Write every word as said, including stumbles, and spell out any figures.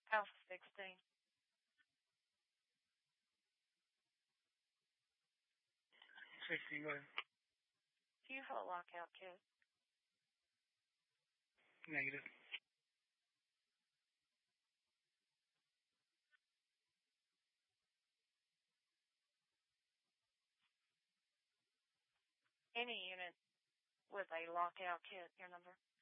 Alpha sixteen. sixteen, go ahead. Do you have a lockout kit? Negative. Any unit with a lockout kit, your number?